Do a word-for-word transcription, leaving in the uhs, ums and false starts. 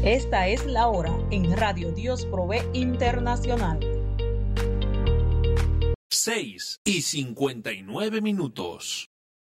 Esta es la hora en Radio Dios Provee Internacional. seis y cincuenta y nueve minutos.